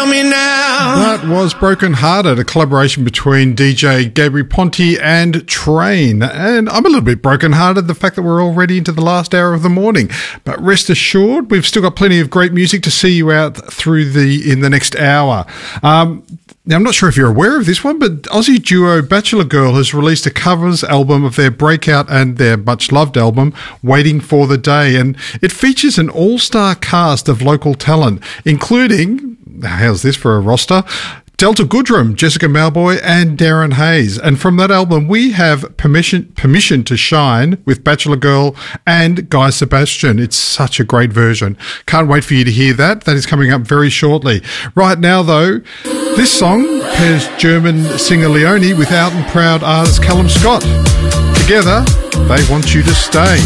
me now. That was Broken Hearted, a collaboration between DJ Gabri Ponte and Train. And I'm a little bit broken-hearted, the fact that we're already into the last hour of the morning. But rest assured, we've still got plenty of great music to see you out through in the next hour. Now, I'm not sure if you're aware of this one, but Aussie duo Bachelor Girl has released a covers album of their breakout and their much-loved album, Waiting for the Day, and it features an all-star cast of local talent, including, how's this for a roster, Delta Goodrem, Jessica Malboy and Darren Hayes. And from that album, we have Permission to Shine with Bachelor Girl and Guy Sebastian. It's such a great version. Can't wait for you to hear that. That is coming up very shortly. Right now, though, this song pairs German singer Leonie with out and proud artist Callum Scott. Together, they want you to stay.